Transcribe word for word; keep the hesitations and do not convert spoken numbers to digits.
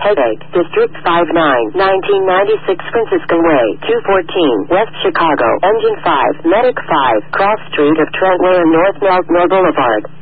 Headache, District five nine, nineteen ninety-six Francisco Way, two fourteen, West Chicago, Engine five, Medic five, Cross Street of Trent Ware, North Meltmore Boulevard.